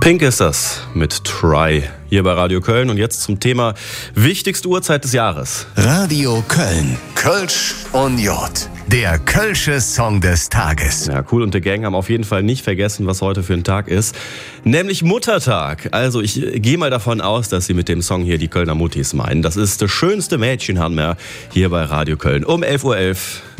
Pink ist das mit Try hier bei Radio Köln. Und jetzt zum Thema wichtigste Uhrzeit des Jahres. Radio Köln. Kölsch und J. Der Kölsche Song des Tages. Ja, Kool und the Gang haben auf jeden Fall nicht vergessen, was heute für ein Tag ist. Nämlich Muttertag. Also ich gehe mal davon aus, dass Sie mit dem Song hier die Kölner Muttis meinen. Das ist das schönste Mädchen haben wir hier bei Radio Köln um 11:11 Uhr.